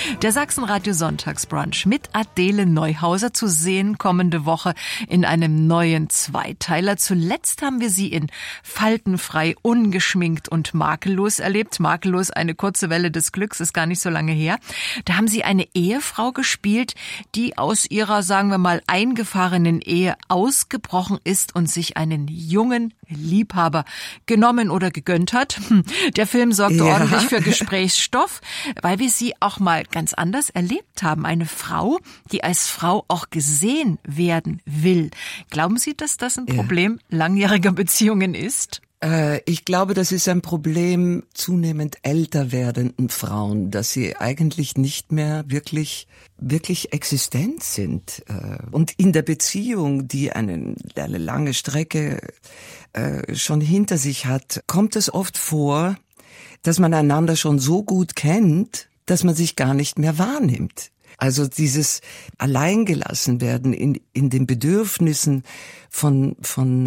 Der Sachsenradio Sonntagsbrunch mit Adele Neuhauser, zu sehen kommende Woche in einem neuen Zweiteiler. Zuletzt haben wir sie in Faltenfrei, ungeschminkt und makellos erlebt. Makellos, eine kurze Welle des Glücks, ist gar nicht so lange her. Da haben sie eine Ehefrau gespielt, die aus ihrer, sagen wir mal, eingefahrenen Ehe ausgebrochen ist und sich einen jungen Liebhaber genommen oder gegönnt hat. Der Film sorgte ordentlich für Gesprächsstoff, weil wir sie auch mal ganz anders erlebt haben. Eine Frau, die als Frau auch gesehen werden will. Glauben Sie, dass das ein Problem langjähriger Beziehungen ist? Ich glaube, das ist ein Problem zunehmend älter werdenden Frauen, dass sie eigentlich nicht mehr wirklich existent sind. Und in der Beziehung, die eine lange Strecke schon hinter sich hat, kommt es oft vor, dass man einander schon so gut kennt, dass man sich gar nicht mehr wahrnimmt. Also dieses Alleingelassenwerden in den Bedürfnissen von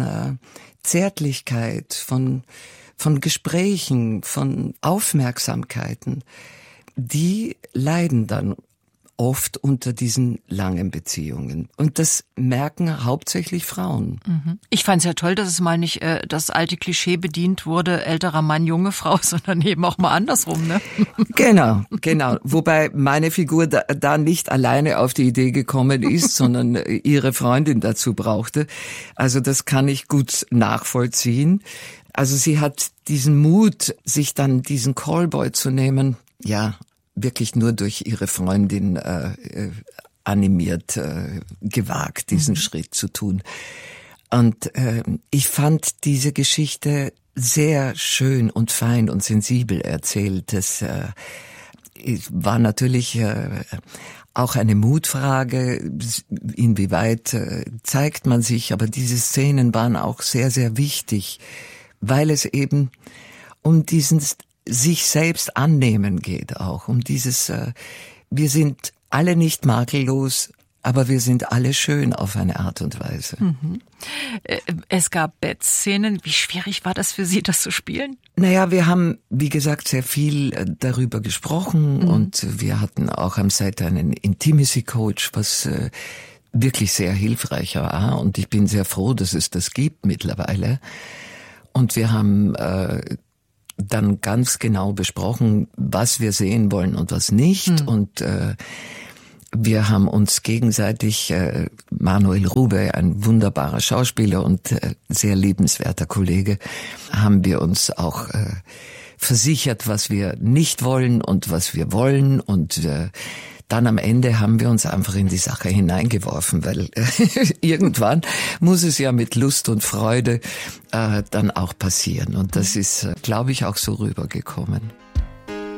Zärtlichkeit, von Gesprächen, von Aufmerksamkeiten, die leiden dann oft unter diesen langen Beziehungen. Und das merken hauptsächlich Frauen. Ich fand es ja toll, dass es mal nicht das alte Klischee bedient wurde, älterer Mann, junge Frau, sondern eben auch mal andersrum, ne? Genau. Wobei meine Figur da nicht alleine auf die Idee gekommen ist, sondern ihre Freundin dazu brauchte. Also das kann ich gut nachvollziehen. Also sie hat diesen Mut, sich dann diesen Callboy zu nehmen, ja, wirklich nur durch ihre Freundin animiert, gewagt, diesen Schritt zu tun. Und ich fand diese Geschichte sehr schön und fein und sensibel erzählt. Das war natürlich auch eine Mutfrage, inwieweit zeigt man sich, aber diese Szenen waren auch sehr, sehr wichtig, weil es eben um diesen sich selbst annehmen geht auch, um dieses, wir sind alle nicht makellos, aber wir sind alle schön auf eine Art und Weise. Es gab Bettszenen. Wie schwierig war das für Sie, das zu spielen? Naja, wir haben, wie gesagt, sehr viel darüber gesprochen und wir hatten auch am Set einen Intimacy-Coach, was wirklich sehr hilfreich war, und ich bin sehr froh, dass es das gibt mittlerweile. Und wir haben dann ganz genau besprochen, was wir sehen wollen und was nicht. Und wir haben uns gegenseitig, Manuel Rube, ein wunderbarer Schauspieler und sehr liebenswerter Kollege, haben wir uns auch versichert, was wir nicht wollen und was wir wollen. Und dann am Ende haben wir uns einfach in die Sache hineingeworfen, weil irgendwann muss es ja mit Lust und Freude dann auch passieren. Und das ist, glaube ich, auch so rübergekommen.